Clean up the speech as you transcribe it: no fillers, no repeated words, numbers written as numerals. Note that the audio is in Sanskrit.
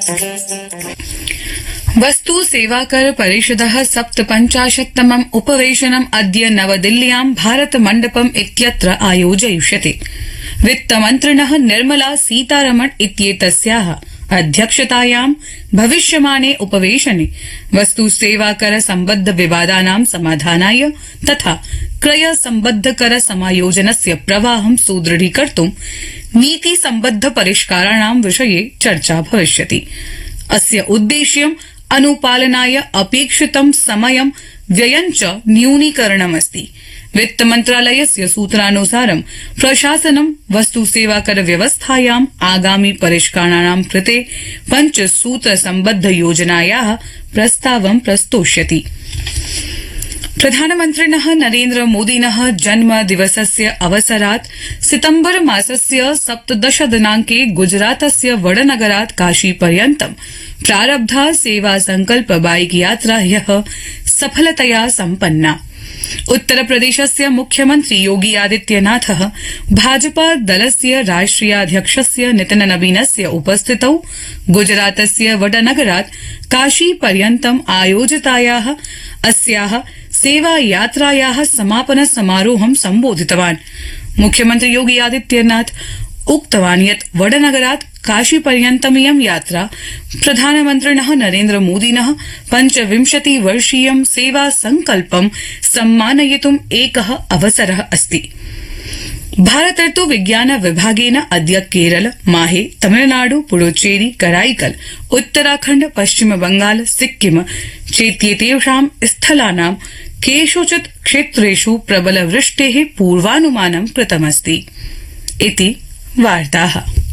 वस्तु सेवाकर परिषदः 57तमम् उपवेशनम् अद्य नवदिल्ल्यां भारत मण्डपम् इत्यत्र आयोजयिष्यते। वित्तमन्त्रिणः निर्मला सीतारमण इत्येतस्याः अध्यक्षतायां भविष्यमाणे उपवेशने वस्तु सेवाकर सम्बद्ध विवादानां समाधानाय तथा क्रय सम्बद्ध कर समायोजनस्य प्रवाहं सुदृढीकर्तुं नीति सम्बद्ध परिष्काराणां विषये चर्चा भविष्यति। अस्य उद्देश्यम् अनुपालनाय अपेक्षितं समयं व्ययं च न्यूनीकरणमस्ति। वित्तमन्त्रालयस्य सूत्रानुसारं प्रशासनं वस्तु सेवाकर व्यवस्थायाम् आगामि परिष्करणानां कृते 5 सूत्र सम्बद्ध योजनायाः प्रस्तावं प्रस्तोष्यति। प्रधानमन्त्रिणः नरेन्द्र मोदिनः जन्मदिवसस्य अवसरात् सितम्बर मासस्य 17 दिनांके गुजरातस्य वडनगरात् काशीपर्यन्तं प्रारब्धा सेवा संकल्प बाइक यात्रा ह्यः सफलतया सम्पन्ना। उत्तरप्रदेशस्य मुख्यमन्त्री योगी आदित्यनाथः भाजपा दलस्य राष्ट्रियाध्यक्षस्य नितिन नवीनस्य उपस्थितौ गुजरातस्य वडनगरात् काशीपर्यन्तम् आयोजितायाः अस्याः सेवा यात्रायाः समापन समारोहं सम्बोधितवान्। मुख्यमन्त्री योगी आदित्यनाथ उक्तवान् यत् वडनगरात् काशीपर्यन्तमियं यात्रा प्रधानमन्त्रिणः नरेन्द्र मोदिनः 25-वर्षीयं सेवा संकल्पं सम्मानयितुम् एकः अवसरः अस्ति। भारतर्तु विज्ञान विभागेन अद्य केरल, माहे, तमिलनाडु, पुडुचेरी, कराईकल, उत्तराखण्ड, पश्चिम बंगाल, सिक्किम चेत्येतेषां स्थलानां केषुचित् क्षेत्रेषु प्रबलवृष्टेः पूर्वानुमानं कृतमस्ति। इति वार्ताः।